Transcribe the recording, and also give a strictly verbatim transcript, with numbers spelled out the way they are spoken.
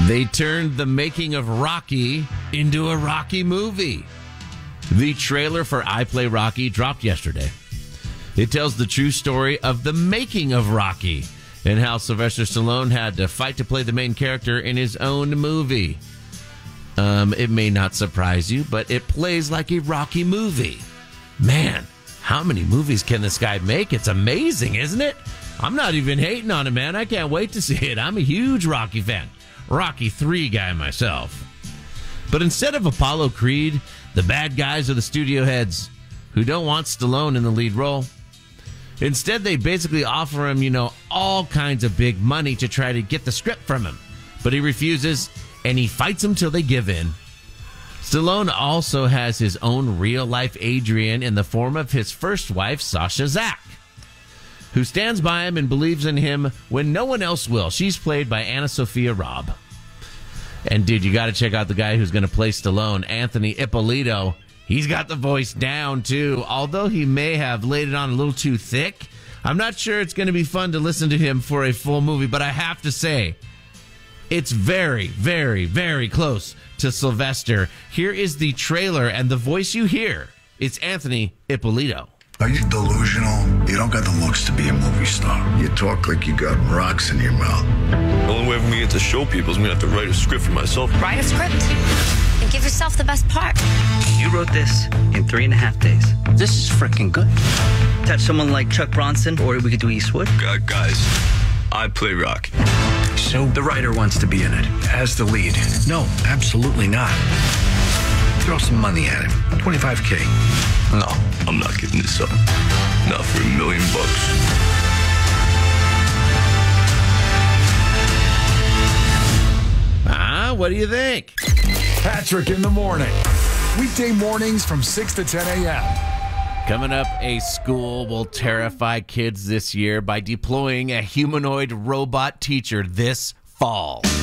They turned the making of Rocky into a Rocky movie. The trailer for I Play Rocky dropped yesterday. It tells the true story of the making of Rocky and how Sylvester Stallone had to fight to play the main character in his own movie. Um, it may not surprise you, but it plays like a Rocky movie. Man, how many movies can this guy make? It's amazing, isn't it? I'm not even hating on him, man. I can't wait to see it. I'm a huge Rocky fan. Rocky three guy myself. But instead of Apollo Creed, the bad guys are the studio heads who don't want Stallone in the lead role. Instead, they basically offer him, you know, all kinds of big money to try to get the script from him. But he refuses, and he fights them till they give in. Stallone also has his own real-life Adrian in the form of his first wife, Sasha Zack, who stands by him and believes in him when no one else will. She's played by Anna Sophia Robb. And, dude, you got to check out the guy who's going to play Stallone, Anthony Ippolito. He's got the voice down, too. Although he may have laid it on a little too thick, I'm not sure it's going to be fun to listen to him for a full movie. But I have to say, it's very, very, very close to Sylvester. Here is the trailer, and the voice you hear, it's Anthony Ippolito. Are you delusional? You don't got the looks to be a movie star. You talk like you got rocks in your mouth. The only way for me to get to show people is me to have to write a script for myself. Write a script and give yourself the best part. You wrote this in three and a half days. This is freaking good. Touch someone like Chuck Bronson, or we could do Eastwood. Uh, guys, I play Rocky. So the writer wants to be in it as the lead. No, absolutely not. Throw some money at him. twenty-five K. No, I'm not giving this up. Not for a million bucks. Ah, what do you think? Patrick in the morning. Weekday mornings from six to ten a.m. Coming up, a school will terrify kids this year by deploying a humanoid robot teacher this fall.